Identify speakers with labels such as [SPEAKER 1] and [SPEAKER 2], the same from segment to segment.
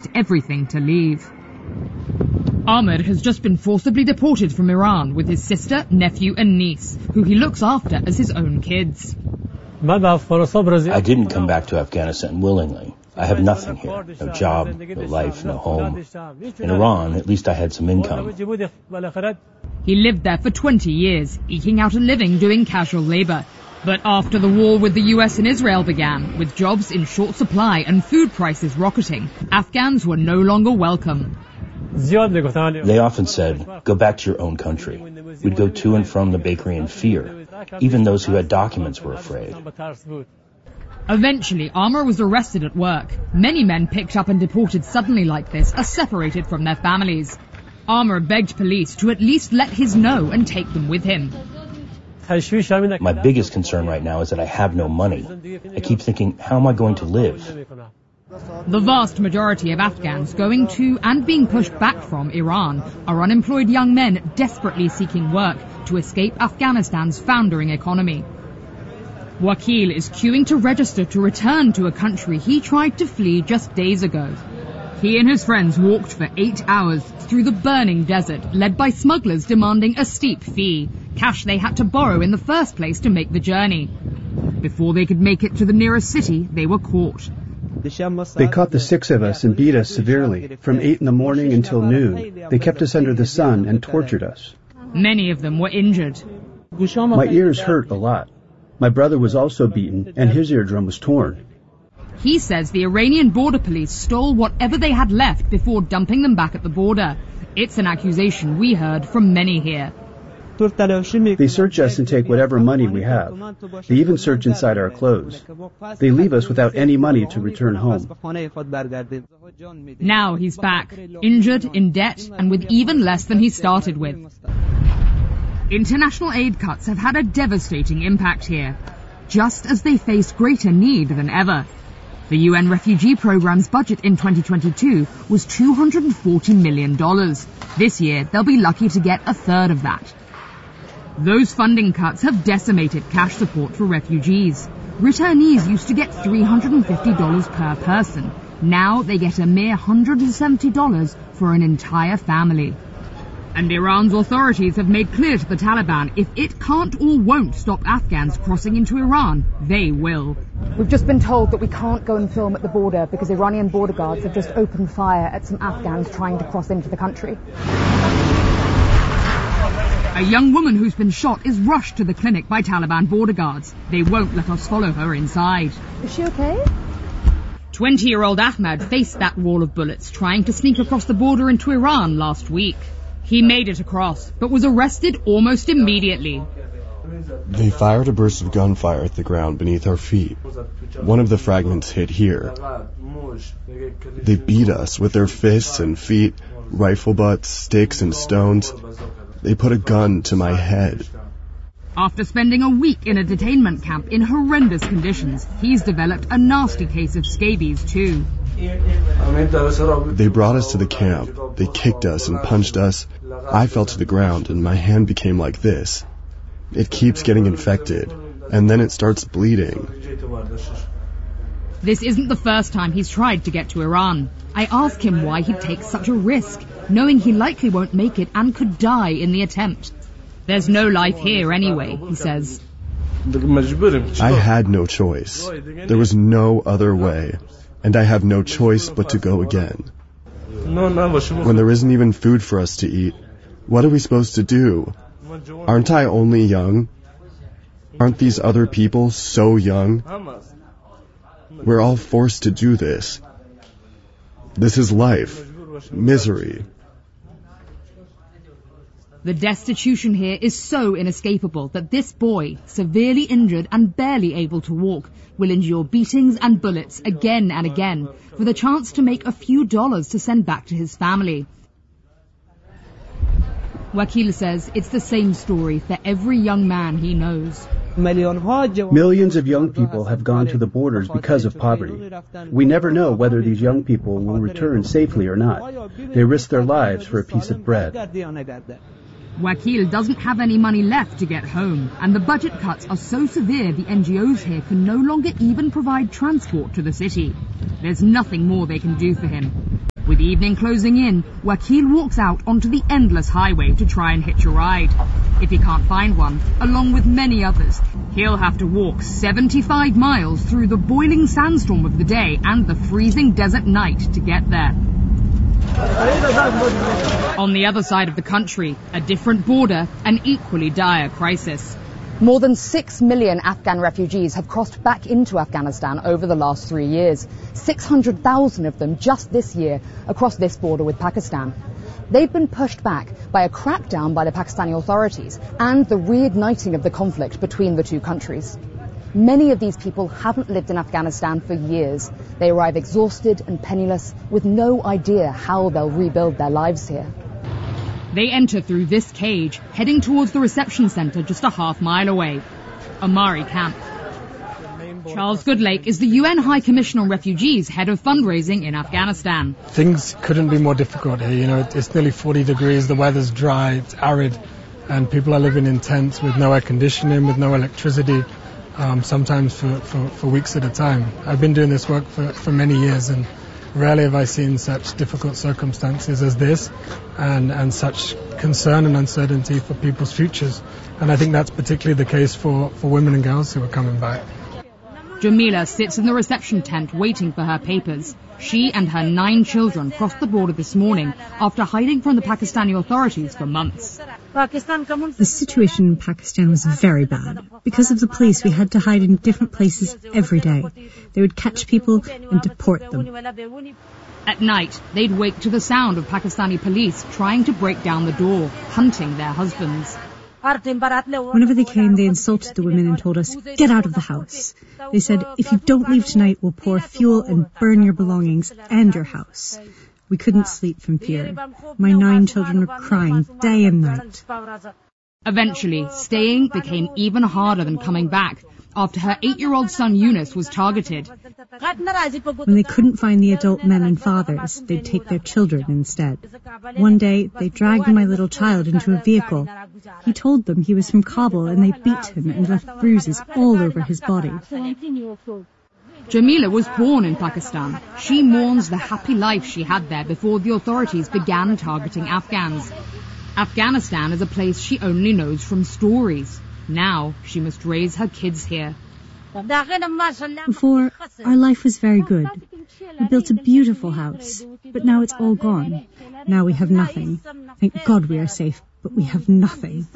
[SPEAKER 1] risked everything to leave. Ahmed has just been forcibly deported from Iran with his sister, nephew and niece, who he looks after as his own kids.
[SPEAKER 2] I didn't come back to Afghanistan willingly. I have nothing here. No job, no life, no home. In Iran, at least I had some income.
[SPEAKER 1] He lived there for 20 years, eking out a living doing casual labor. But after the war with the US and Israel began, with jobs in short supply and food prices rocketing, Afghans were no longer welcome.
[SPEAKER 2] They often said, go back to your own country. We'd go to and from the bakery in fear. Even those who had documents were afraid.
[SPEAKER 1] Eventually, Amr was arrested at work. Many men picked up and deported suddenly like this are separated from their families. Amr begged police to at least let his know and take them with him.
[SPEAKER 2] My biggest concern right now is that I have no money. I keep thinking, how am I going to live?
[SPEAKER 1] The vast majority of Afghans going to and being pushed back from Iran are unemployed young men desperately seeking work to escape Afghanistan's foundering economy. Wakil is queuing to register to return to a country he tried to flee just days ago. He and his friends walked for 8 hours through the burning desert, led by smugglers demanding a steep fee, cash they had to borrow in the first place to make the journey. Before they could make it to the nearest city, they were caught.
[SPEAKER 3] They caught the 6 of us and beat us severely. From 8 in the morning until noon, they kept us under the sun and tortured us.
[SPEAKER 1] Many of them were injured.
[SPEAKER 3] My ears hurt a lot. My brother was also beaten, and his eardrum was torn.
[SPEAKER 1] He says the Iranian border police stole whatever they had left before dumping them back at the border. It's an accusation we heard from many here.
[SPEAKER 3] They search us and take whatever money we have. They even search inside our clothes. They leave us without any money to return home.
[SPEAKER 1] Now he's back, injured, in debt, and with even less than he started with. International aid cuts have had a devastating impact here, just as they face greater need than ever. The UN Refugee Programme's budget in 2022 was $240 million. This year, they'll be lucky to get a third of that. Those funding cuts have decimated cash support for refugees. Returnees used to get $350 per person. Now they get a mere $170 for an entire family. And Iran's authorities have made clear to the Taliban if it can't or won't stop Afghans crossing into Iran, they will.
[SPEAKER 4] We've just been told that we can't go and film at the border because Iranian border guards have just opened fire at some Afghans trying to cross into the country.
[SPEAKER 1] A young woman who's been shot is rushed to the clinic by Taliban border guards. They won't let us follow her inside.
[SPEAKER 4] Is she okay?
[SPEAKER 1] 20-year-old Ahmad faced that wall of bullets trying to sneak across the border into Iran last week. He made it across, but was arrested almost immediately.
[SPEAKER 5] They fired a burst of gunfire at the ground beneath our feet. One of the fragments hit here. They beat us with their fists and feet, rifle butts, sticks and stones. They put a gun to my head.
[SPEAKER 1] After spending a week in a detainment camp in horrendous conditions, he's developed a nasty case of scabies too.
[SPEAKER 5] They brought us to the camp. They kicked us and punched us. I fell to the ground and my hand became like this. It keeps getting infected, and then it starts bleeding.
[SPEAKER 1] This isn't the first time he's tried to get to Iran. I ask him why he'd take such a risk, knowing he likely won't make it and could die in the attempt. There's no life here anyway, he says.
[SPEAKER 5] I had no choice. There was no other way, and I have no choice but to go again. When there isn't even food for us to eat, what are we supposed to do? Aren't I only young? Aren't these other people so young? We're all forced to do this. This is life. Misery.
[SPEAKER 1] The destitution here is so inescapable that this boy, severely injured and barely able to walk, will endure beatings and bullets again and again for the chance to make a few dollars to send back to his family. Wakil says it's the same story for every young man he knows.
[SPEAKER 3] Millions of young people have gone to the borders because of poverty. We never know whether these young people will return safely or not. They risk their lives for a piece of bread.
[SPEAKER 1] Wakil doesn't have any money left to get home, and the budget cuts are so severe the NGOs here can no longer even provide transport to the city. There's nothing more they can do for him. With evening closing in, Wakil walks out onto the endless highway to try and hitch a ride. If he can't find one, along with many others, he'll have to walk 75 miles through the boiling sandstorm of the day and the freezing desert night to get there. On the other side of the country, a different border, an equally dire crisis.
[SPEAKER 4] More than 6 million Afghan refugees have crossed back into Afghanistan over the last 3 years. 600,000 of them just this year across this border with Pakistan. They've been pushed back by a crackdown by the Pakistani authorities and the reigniting of the conflict between the two countries. Many of these people haven't lived in Afghanistan for years. They arrive exhausted and penniless with no idea how they'll rebuild their lives here.
[SPEAKER 1] They enter through this cage, heading towards the reception centre just a half-mile away, Amari Camp. Charles Goodlake is the UN High Commissioner on Refugees, head of fundraising in Afghanistan.
[SPEAKER 6] Things couldn't be more difficult here. You know, it's nearly 40 degrees, the weather's dry, it's arid, and people are living in tents with no air conditioning, with no electricity, sometimes for weeks at a time. I've been doing this work for many years, and rarely have I seen such difficult circumstances as this and such concern and uncertainty for people's futures. And I think that's particularly the case for women and girls who are coming back.
[SPEAKER 1] Jamila sits in the reception tent waiting for her papers. She and her 9 children crossed the border this morning after hiding from the Pakistani authorities for months.
[SPEAKER 7] The situation in Pakistan was very bad. Because of the police, we had to hide in different places every day. They would catch people and deport them.
[SPEAKER 1] At night, they'd wake to the sound of Pakistani police trying to break down the door, hunting their husbands.
[SPEAKER 7] Whenever they came, they insulted the women and told us, "Get out of the house." They said, "If you don't leave tonight, we'll pour fuel and burn your belongings and your house." We couldn't sleep from fear. My 9 children were crying day and night.
[SPEAKER 1] Eventually, staying became even harder than coming back after her 8-year-old son Yunus was targeted.
[SPEAKER 7] When they couldn't find the adult men and fathers, they'd take their children instead. One day, they dragged my little child into a vehicle. He told them he was from Kabul and they beat him and left bruises all over his body.
[SPEAKER 1] Jamila was born in Pakistan. She mourns the happy life she had there before the authorities began targeting Afghans. Afghanistan is a place she only knows from stories. Now she must raise her kids here.
[SPEAKER 7] Before, our life was very good. We built a beautiful house, but now it's all gone. Now we have nothing. Thank God we are safe, but we have nothing.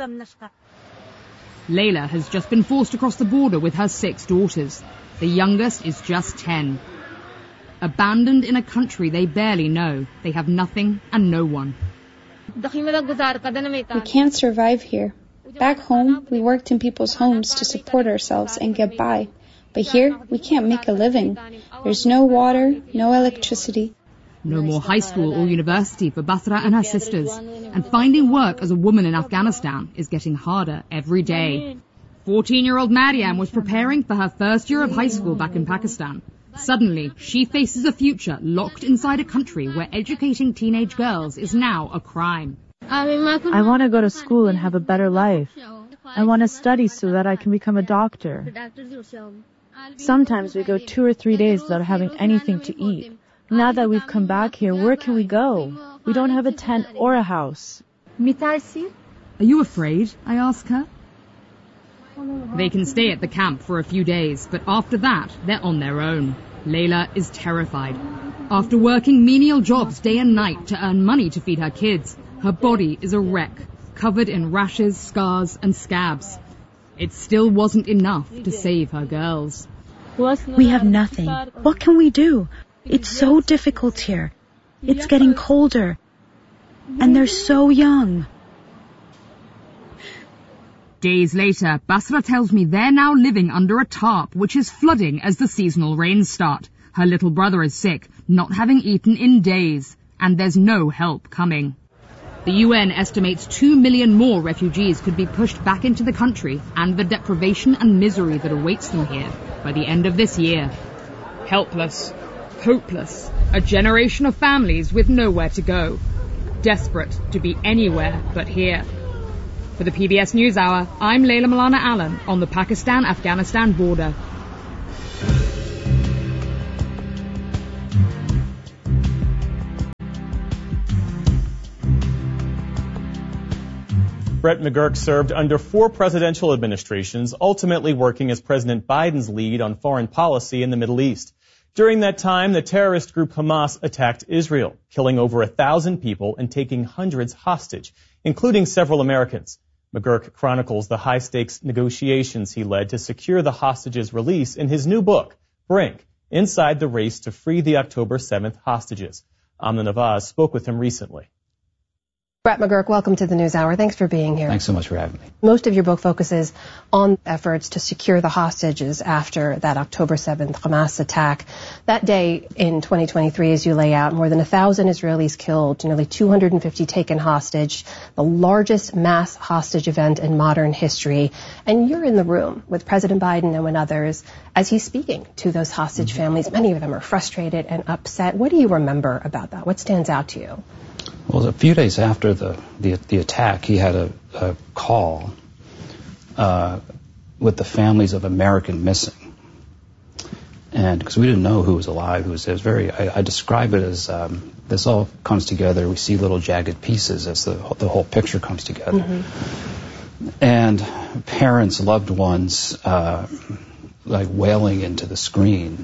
[SPEAKER 1] Layla has just been forced across the border with her 6 daughters. The youngest is just 10. Abandoned in a country they barely know, they have nothing and no one.
[SPEAKER 8] We can't survive here. Back home, we worked in people's homes to support ourselves and get by. But here, we can't make a living. There's no water, no electricity.
[SPEAKER 1] No more high school or university for Basra and her sisters. And finding work as a woman in Afghanistan is getting harder every day. 14-year-old Mariam was preparing for her first year of high school back in Pakistan. Suddenly, she faces a future locked inside a country where educating teenage girls is now a crime.
[SPEAKER 9] I want to go to school and have a better life. I want to study so that I can become a doctor. Sometimes we go 2 or 3 days without having anything to eat. Now that we've come back here, where can we go? We don't have a tent or a house.
[SPEAKER 1] Are you afraid? I ask her. They can stay at the camp for a few days, but after that, they're on their own. Layla is terrified. After working menial jobs day and night to earn money to feed her kids, her body is a wreck, covered in rashes, scars and scabs. It still wasn't enough to save her girls.
[SPEAKER 10] We have nothing. What can we do? It's so difficult here. It's getting colder. And they're so young.
[SPEAKER 1] Days later, Basra tells me they're now living under a tarp, which is flooding as the seasonal rains start. Her little brother is sick, not having eaten in days, and there's no help coming. The UN estimates 2 million more refugees could be pushed back into the country and the deprivation and misery that awaits them here by the end of this year. Helpless, hopeless, a generation of families with nowhere to go, desperate to be anywhere but here. For the PBS NewsHour, I'm Layla Malana Allen on the Pakistan-Afghanistan border.
[SPEAKER 11] Brett McGurk served under 4 presidential administrations, ultimately working as President Biden's lead on foreign policy in the Middle East. During that time, the terrorist group Hamas attacked Israel, killing over 1,000 people and taking hundreds hostage, including several Americans. McGurk chronicles the high-stakes negotiations he led to secure the hostages' release in his new book, Brink, Inside the Race to Free the October 7th Hostages. Amna Nawaz spoke with him recently.
[SPEAKER 12] Brett McGurk, welcome to the NewsHour. Thanks for being here.
[SPEAKER 13] Thanks so much for having me.
[SPEAKER 12] Most of your book focuses on efforts to secure the hostages after that October 7th Hamas attack. That day in 2023, as you lay out, more than 1,000 Israelis killed, nearly 250 taken hostage, the largest mass hostage event in modern history. And you're in the room with President Biden and with others as he's speaking to those hostage families. Many of them are frustrated and upset. What do you remember about that? What stands out to you?
[SPEAKER 13] Well, a few days after the attack, he had a call with the families of American missing, and because we didn't know who was alive, who was there. It was very. I describe it as this all comes together. We see little jagged pieces as the whole picture comes together, and parents, loved ones, like wailing into the screen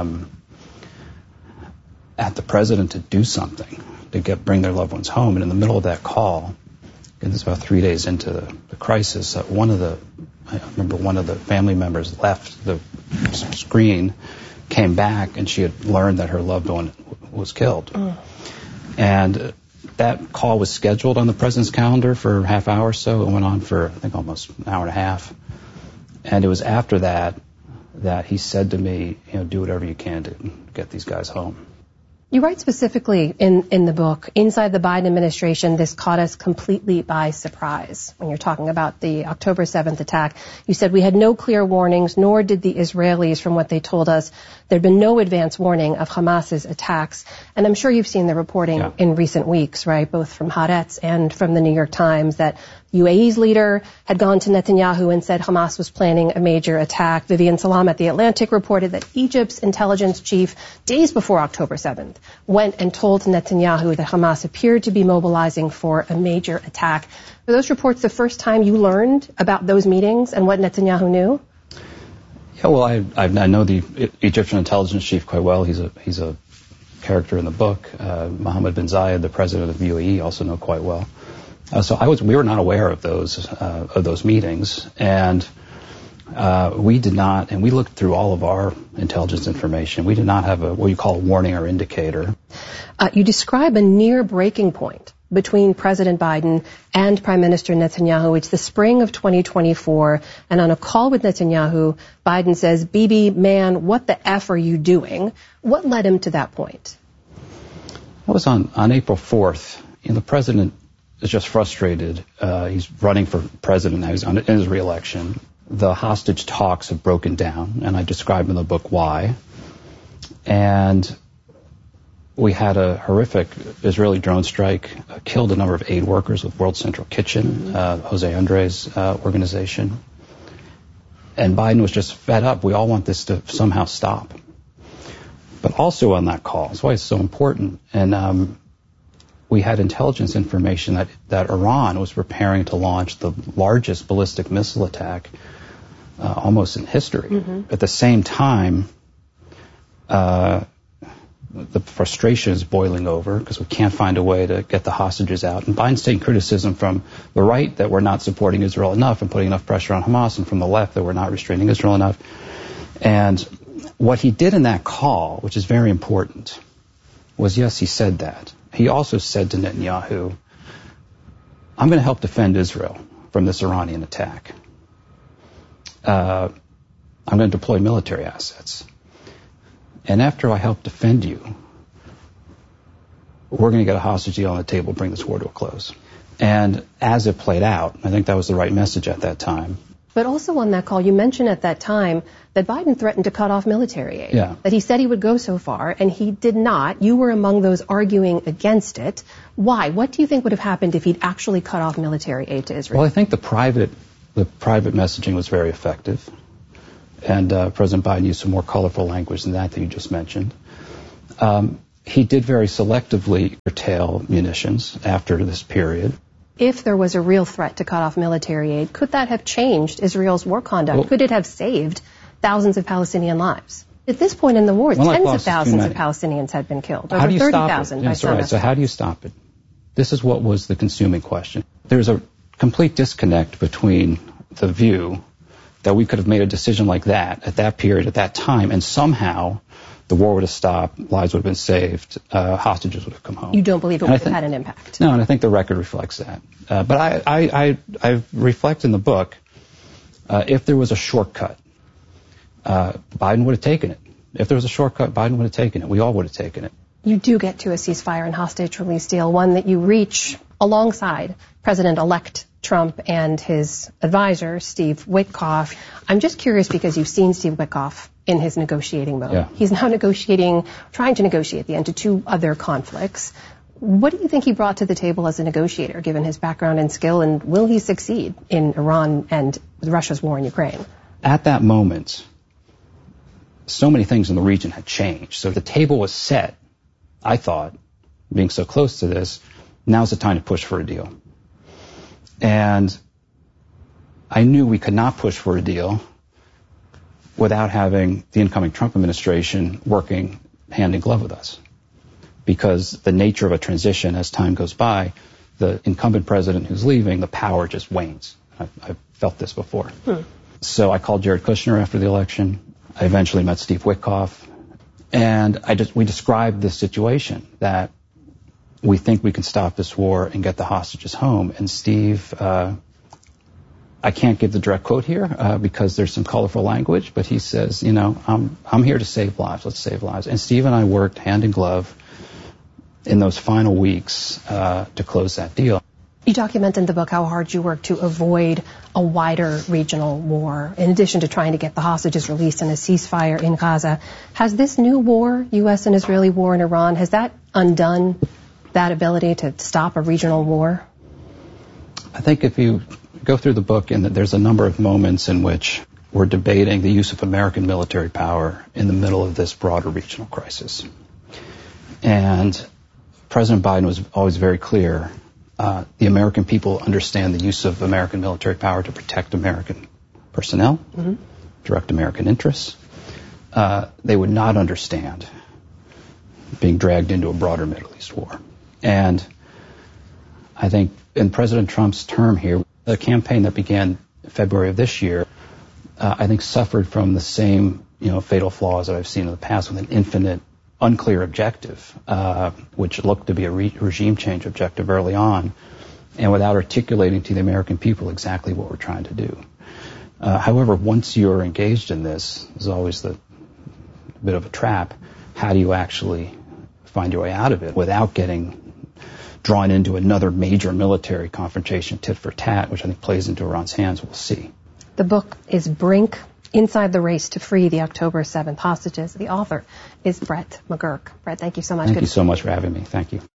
[SPEAKER 13] at the president to do something, to bring their loved ones home. And in the middle of that call, and it's about 3 days into the crisis, I remember one of the family members left the screen, came back, and she had learned that her loved one was killed. And that call was scheduled on the president's calendar for a half hour or so. It went on for, I think, almost an hour and a half. And it was after that he said to me, do whatever you can to get these guys home.
[SPEAKER 12] You write specifically in the book, inside the Biden administration, this caught us completely by surprise. When you're talking about the October 7th attack, you said we had no clear warnings, nor did the Israelis, from what they told us. There'd been no advance warning of Hamas's attacks. And I'm sure you've seen the reporting in recent weeks, right, both from Haaretz and from the New York Times, that UAE's leader had gone to Netanyahu and said Hamas was planning a major attack. Vivian Salam at The Atlantic reported that Egypt's intelligence chief, days before October 7th, went and told Netanyahu that Hamas appeared to be mobilizing for a major attack. Were those reports the first time you learned about those meetings and what Netanyahu knew?
[SPEAKER 13] Yeah, well, I know the Egyptian intelligence chief quite well. He's a character in the book. Mohammed bin Zayed, the president of UAE, also know quite well. So we were not aware of those meetings, and we did not. And we looked through all of our intelligence information. We did not have what you call a warning or indicator.
[SPEAKER 12] You describe a near breaking point between President Biden and Prime Minister Netanyahu. It's the spring of 2024, and on a call with Netanyahu, Biden says, "Bibi, man, what the F are you doing?" What led him to that point?
[SPEAKER 13] That was on April 4th. The president is just frustrated. He's running for president now. He's in his re-election. The hostage talks have broken down, and I describe in the book why. And we had a horrific Israeli drone strike, killed a number of aid workers with World Central Kitchen, Jose Andres' organization. And Biden was just fed up. We all want this to somehow stop. But also on that call, that's why it's so important. And we had intelligence information that Iran was preparing to launch the largest ballistic missile attack almost in history. At the same time, the frustration is boiling over because we can't find a way to get the hostages out. And Biden's taking criticism from the right that we're not supporting Israel enough and putting enough pressure on Hamas, and from the left that we're not restraining Israel enough. And what he did in that call, which is very important, was, yes, he said that. He also said to Netanyahu, I'm going to help defend Israel from this Iranian attack. I'm going to deploy military assets. And after I help defend you, we're going to get a hostage deal on the table, bring this war to a close. And as it played out, I think that was the right message at that time.
[SPEAKER 12] But also on that call, you mentioned at that time that Biden threatened to cut off military aid.
[SPEAKER 13] Yeah.
[SPEAKER 12] That he said he would go so far, and he did not. You were among those arguing against it. Why? What do you think would have happened if he'd actually cut off military aid to Israel?
[SPEAKER 13] Well, I think the private messaging was very effective. And President Biden used some more colorful language than that you just mentioned. He did very selectively curtail munitions after this period.
[SPEAKER 12] If there was a real threat to cut off military aid, could that have changed Israel's war conduct? Could it have saved thousands of Palestinian lives? At this point in the war, tens of thousands of Palestinians had been killed. Over 30,000 by some estimates.
[SPEAKER 13] So how do you stop it? This is what was the consuming question. There's a complete disconnect between the view that we could have made a decision like that at that period, at that time, and somehow the war would have stopped, lives would have been saved, hostages would have come home.
[SPEAKER 12] You don't believe it would have had an impact?
[SPEAKER 13] No, and I think the record reflects that. But I reflect in the book, if there was a shortcut, Biden would have taken it. If there was a shortcut, Biden would have taken it. We all would have taken it.
[SPEAKER 12] You do get to a ceasefire and hostage release deal, one that you reach alongside President-elect Trump and his advisor, Steve Witkoff. I'm just curious because you've seen Steve Witkoff in his negotiating mode. Yeah. He's now trying to negotiate the end to two other conflicts. What do you think he brought to the table as a negotiator, given his background and skill, and will he succeed in Iran and Russia's war in Ukraine?
[SPEAKER 13] At that moment, so many things in the region had changed. So the table was set, I thought, being so close to this, now's the time to push for a deal. And I knew we could not push for a deal without having the incoming Trump administration working hand in glove with us. Because the nature of a transition as time goes by, the incumbent president who's leaving, the power just wanes. I've felt this before. So I called Jared Kushner after the election. I eventually met Steve Witkoff. And we described this situation that we think we can stop this war and get the hostages home. And Steve, I can't give the direct quote here because there's some colorful language, but he says, I'm here to save lives. Let's save lives. And Steve and I worked hand in glove in those final weeks to close that deal.
[SPEAKER 12] You document in the book how hard you worked to avoid a wider regional war, in addition to trying to get the hostages released and a ceasefire in Gaza. Has this new war, U.S. and Israeli war in Iran, has that undone that ability to stop a regional war?
[SPEAKER 13] I think if you go through the book, and there's a number of moments in which we're debating the use of American military power in the middle of this broader regional crisis. And President Biden was always very clear. The American people understand the use of American military power to protect American personnel, direct American interests. They would not understand being dragged into a broader Middle East war. And I think in President Trump's term here, the campaign that began in February of this year, I think suffered from the same, fatal flaws that I've seen in the past, with an infinite, unclear objective, which looked to be a regime change objective early on, and without articulating to the American people exactly what we're trying to do. However, once you're engaged in this, there's always the bit of a trap. How do you actually find your way out of it without getting drawn into another major military confrontation, tit for tat, which I think plays into Iran's hands? We'll see.
[SPEAKER 12] The book is Brink, Inside the Race to Free the October 7th Hostages. The author is Brett McGurk. Brett, thank you so much.
[SPEAKER 13] Thank you so much for having me. Thank you.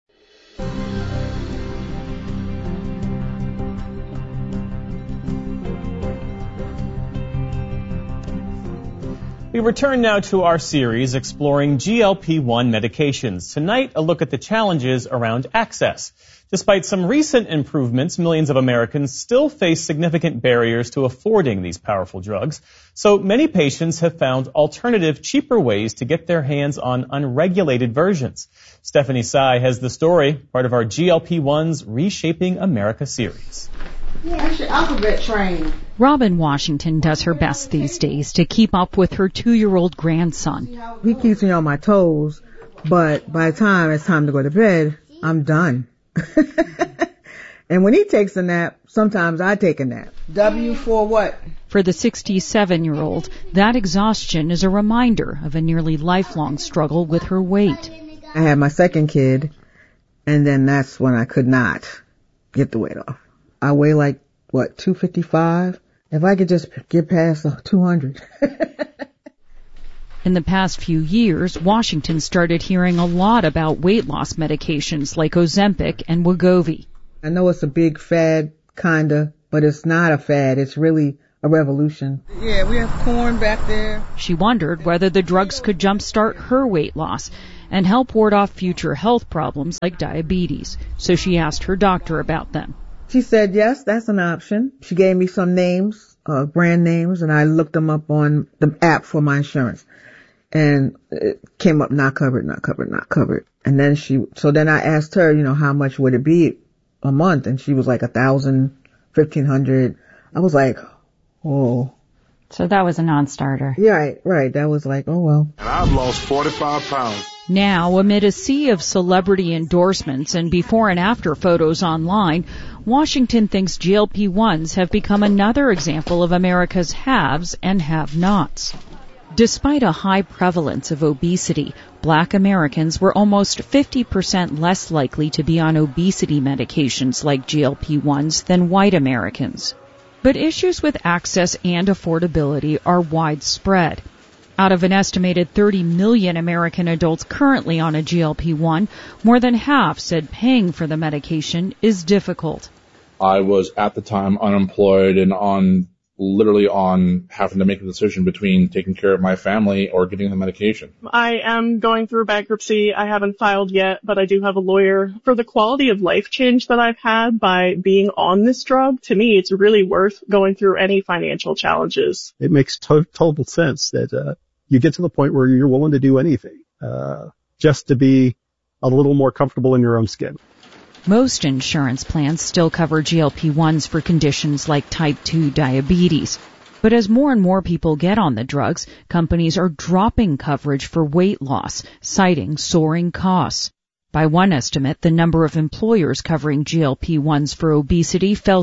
[SPEAKER 11] We return now to our series exploring GLP-1 medications. Tonight, a look at the challenges around access. Despite some recent improvements, millions of Americans still face significant barriers to affording these powerful drugs. So many patients have found alternative, cheaper ways to get their hands on unregulated versions. Stephanie Tsai has the story, part of our GLP-1's Reshaping America series.
[SPEAKER 14] Yeah, you're alphabet trained.
[SPEAKER 15] Robin Washington does her best these days to keep up with her 2-year-old grandson.
[SPEAKER 14] He keeps me on my toes, but by the time it's time to go to bed, I'm done. And when he takes a nap, sometimes I take a nap. W for what?
[SPEAKER 15] For the 67-year-old, that exhaustion is a reminder of a nearly lifelong struggle with her weight.
[SPEAKER 14] I had my second kid, and then that's when I could not get the weight off. I weigh 255? If I could just get past 200.
[SPEAKER 15] In the past few years, Washington started hearing a lot about weight loss medications like Ozempic and Wegovy.
[SPEAKER 14] I know it's a big fad, kinda, but it's not a fad. It's really a revolution. Yeah, we have corn back there.
[SPEAKER 15] She wondered whether the drugs could jumpstart her weight loss. and help ward off future health problems like diabetes. So she asked her doctor about them.
[SPEAKER 14] She said, yes, that's an option. She gave me some names, brand names, and I looked them up on the app for my insurance. And it came up not covered, not covered, not covered. And then then I asked her, how much would it be a month? And she was like $1,000, $1,500. I was like, oh.
[SPEAKER 16] So that was a non-starter.
[SPEAKER 14] Yeah, right. That was like, oh well.
[SPEAKER 17] And I've lost 45 pounds.
[SPEAKER 15] Now, amid a sea of celebrity endorsements and before and after photos online, Washington thinks GLP-1s have become another example of America's haves and have-nots. Despite a high prevalence of obesity, Black Americans were almost 50% less likely to be on obesity medications like GLP-1s than white Americans. But issues with access and affordability are widespread. Out of an estimated 30 million American adults currently on a GLP-1, more than half said paying for the medication is difficult.
[SPEAKER 18] I was at the time unemployed and literally on having to make a decision between taking care of my family or getting the medication.
[SPEAKER 19] I am going through bankruptcy. I haven't filed yet, but I do have a lawyer. For the quality of life change that I've had by being on this drug, to me, it's really worth going through any financial challenges.
[SPEAKER 20] It makes total sense that you get to the point where you're willing to do anything just to be a little more comfortable in your own skin.
[SPEAKER 15] Most insurance plans still cover GLP-1s for conditions like type 2 diabetes. But as more and more people get on the drugs, companies are dropping coverage for weight loss, citing soaring costs. By one estimate, the number of employers covering GLP-1s for obesity fell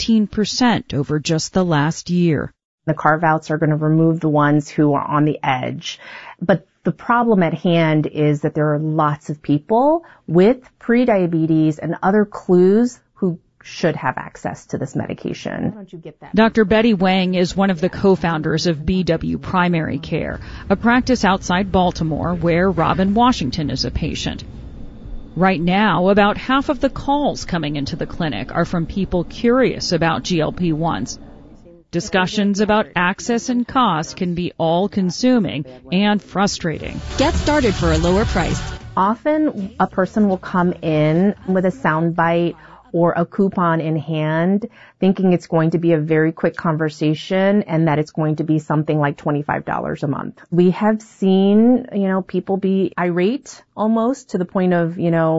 [SPEAKER 15] 17% over just the last year.
[SPEAKER 21] The carve-outs are going to remove the ones who are on the edge. But the problem at hand is that there are lots of people with prediabetes and other clues who should have access to this medication.
[SPEAKER 15] Dr. Betty Wang is one of the co-founders of BW Primary Care, a practice outside Baltimore where Robin Washington is a patient. Right now, about half of the calls coming into the clinic are from people curious about GLP-1s. Discussions about access and cost can be all-consuming and frustrating.
[SPEAKER 22] Get started for a lower price.
[SPEAKER 21] Often a person will come in with a soundbite or a coupon in hand, thinking it's going to be a very quick conversation and that it's going to be something like $25 a month. We have seen, people be irate almost to the point of,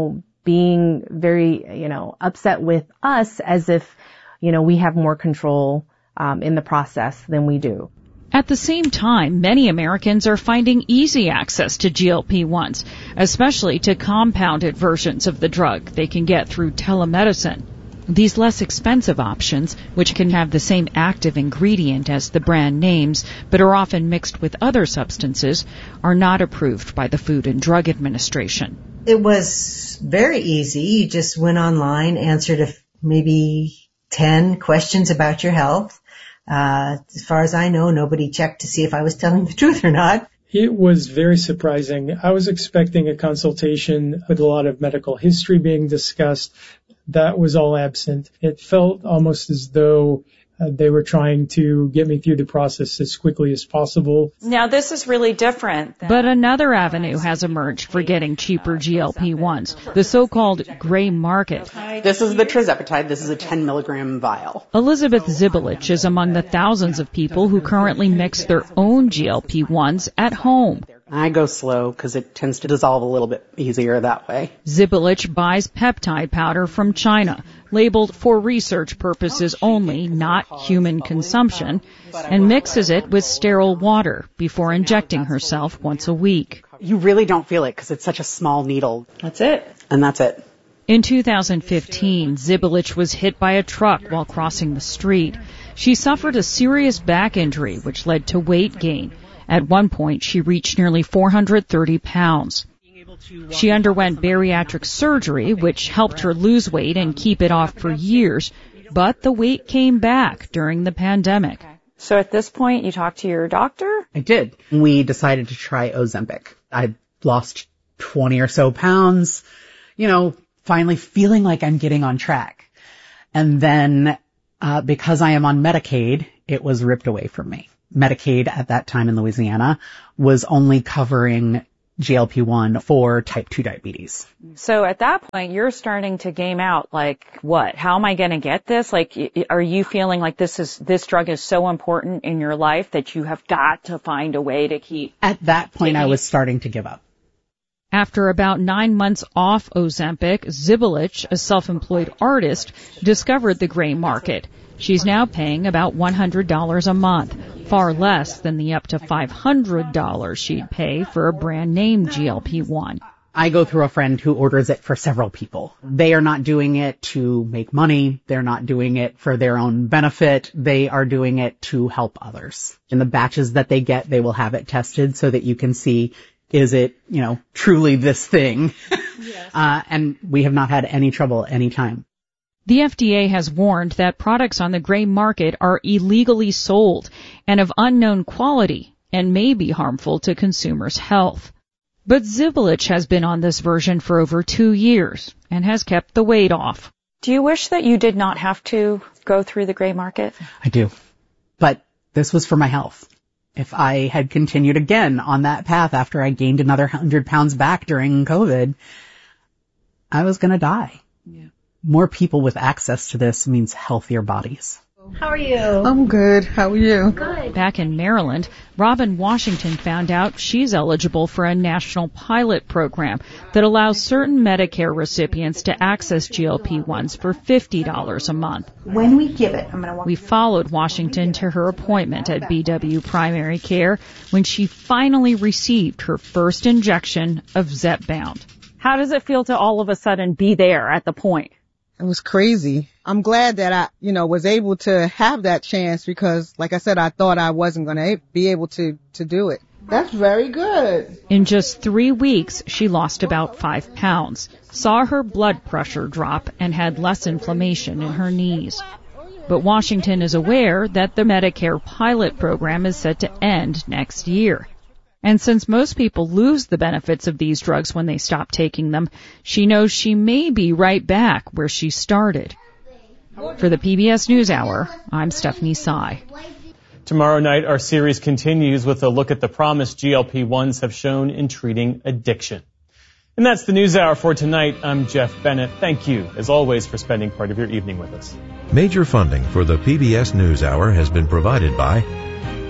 [SPEAKER 21] being very, upset with us as if, we have more control in the process than we do.
[SPEAKER 15] At the same time, many Americans are finding easy access to GLP-1s, especially to compounded versions of the drug they can get through telemedicine. These less expensive options, which can have the same active ingredient as the brand names, but are often mixed with other substances, are not approved by the Food and Drug Administration.
[SPEAKER 23] It was very easy. You just went online, answered maybe 10 questions about your health. As far as I know, nobody checked to see if I was telling the truth or not.
[SPEAKER 6] It was very surprising. I was expecting a consultation with a lot of medical history being discussed. That was all absent. It felt almost as though they were trying to get me through the process as quickly as possible.
[SPEAKER 24] Now, this is really different.
[SPEAKER 15] But another avenue has emerged for getting cheaper GLP-1s, the so-called gray market.
[SPEAKER 25] This is the tirzepatide. This is a 10 milligram vial.
[SPEAKER 15] Elizabeth Zibelich is among the thousands of people who currently mix their own GLP-1s at home.
[SPEAKER 25] I go slow because it tends to dissolve a little bit easier that way.
[SPEAKER 15] Zibelich buys peptide powder from China, labeled for research purposes only, not human consumption, and mixes it with sterile water before injecting herself once a week.
[SPEAKER 25] You really don't feel it because it's such a small needle.
[SPEAKER 24] That's it.
[SPEAKER 25] And that's it.
[SPEAKER 15] In 2015, Zibelich was hit by a truck while crossing the street. She suffered a serious back injury, which led to weight gain. At one point, she reached nearly 430 pounds. She underwent bariatric surgery, which helped her lose weight and keep it off for years, but the weight came back during the pandemic.
[SPEAKER 24] So at this point, you talked to your doctor?
[SPEAKER 25] I did. We decided to try Ozempic. I lost 20 or so pounds, finally feeling like I'm getting on track. And then, because I am on Medicaid, it was ripped away from me. Medicaid at that time in Louisiana was only covering GLP-1 for type 2 diabetes.
[SPEAKER 24] So at that point, you're starting to game out, like, what? How am I going to get this? Like, are you feeling like this drug is so important in your life that you have got to find a way to keep?
[SPEAKER 25] At that point, I was starting to give up.
[SPEAKER 15] After about 9 months off Ozempic, Zibelich, a self-employed artist, discovered the gray market. She's now paying about $100 a month, far less than the up to $500 she'd pay for a brand name GLP-1.
[SPEAKER 25] I go through a friend who orders it for several people. They are not doing it to make money. They're not doing it for their own benefit. They are doing it to help others. In the batches that they get, they will have it tested so that you can see, is it, truly this thing? Yes. And we have not had any trouble any time.
[SPEAKER 15] The FDA has warned that products on the gray market are illegally sold and of unknown quality and may be harmful to consumers' health. But Zibelich has been on this version for over 2 years and has kept the weight off.
[SPEAKER 24] Do you wish that you did not have to go through the gray market?
[SPEAKER 25] I do. But this was for my health. If I had continued again on that path after I gained another 100 pounds back during COVID, I was going to die. Yeah. More people with access to this means healthier bodies.
[SPEAKER 24] How are you?
[SPEAKER 14] I'm good. How are you?
[SPEAKER 24] Good.
[SPEAKER 15] Back in Maryland, Robin Washington found out she's eligible for a national pilot program that allows certain Medicare recipients to access GLP-1s for $50 a month.
[SPEAKER 24] When we give it,
[SPEAKER 15] we followed Washington to her appointment at BW Primary Care when she finally received her first injection of Zepbound.
[SPEAKER 24] How does it feel to all of a sudden be there at the point?
[SPEAKER 2] It was crazy. I'm glad that I, was able to have that chance because, like I said, I thought I wasn't going to be able to do it. That's very good.
[SPEAKER 15] In just 3 weeks, she lost about 5 pounds, saw her blood pressure drop, and had less inflammation in her knees. But Washington is aware that the Medicare pilot program is set to end next year. And since most people lose the benefits of these drugs when they stop taking them, she knows she may be right back where she started. For the PBS NewsHour, I'm Stephanie Tsai.
[SPEAKER 11] Tomorrow night, our series continues with a look at the promise GLP-1s have shown in treating addiction. And that's the NewsHour for tonight. I'm Jeff Bennett. Thank you, as always, for spending part of your evening with us.
[SPEAKER 3] Major funding for the PBS NewsHour has been provided by